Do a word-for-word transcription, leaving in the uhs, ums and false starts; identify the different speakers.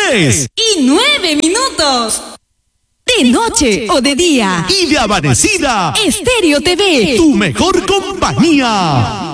Speaker 1: diez
Speaker 2: y nueve minutos. De noche o de día.
Speaker 1: Y de amanecida.
Speaker 2: Estéreo T V.
Speaker 1: Tu mejor compañía.